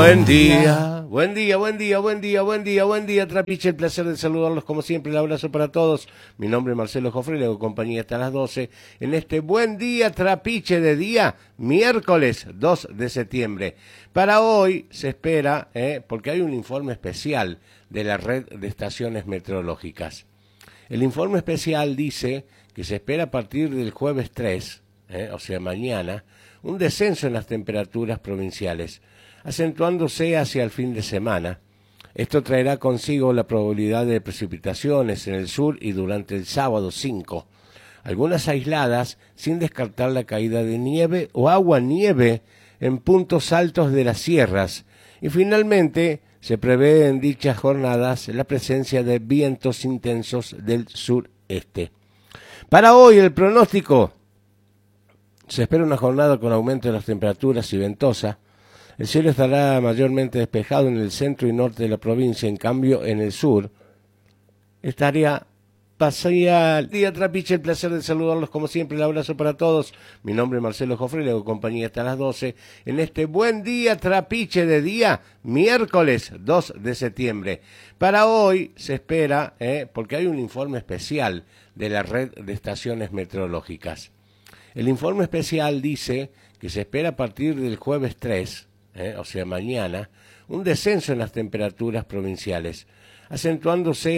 Buen día, buen día, buen día, buen día, buen día, buen día, Trapiche, el placer de saludarlos como siempre, el abrazo para todos. Mi nombre es Marcelo Jofre, le hago compañía hasta las 12 en este buen día, Trapiche de día, miércoles 2 de septiembre. Para hoy se espera, porque hay un informe especial de la red de estaciones meteorológicas. El informe especial dice que se espera a partir del jueves 3, o sea mañana, un descenso en las temperaturas provinciales, acentuándose hacia el fin de semana. Esto traerá consigo la probabilidad de precipitaciones en el sur y durante el sábado 5, algunas aisladas, sin descartar la caída de nieve o agua-nieve en puntos altos de las sierras. Y finalmente, se prevé en dichas jornadas la presencia de vientos intensos del sureste. Para hoy el pronóstico: se espera una jornada con aumento de las temperaturas y ventosa. El cielo estará mayormente despejado en el centro y norte de la provincia, en cambio en el sur estaría pasaría el día Trapiche, el placer de saludarlos como siempre, el abrazo para todos. Mi nombre es Marcelo Jofre, le hago compañía hasta las 12 en este buen día Trapiche de día, miércoles 2 de septiembre. Para hoy se espera, porque hay un informe especial de la red de estaciones meteorológicas. El informe especial dice que se espera a partir del jueves 3, o sea mañana, un descenso en las temperaturas provinciales, acentuándose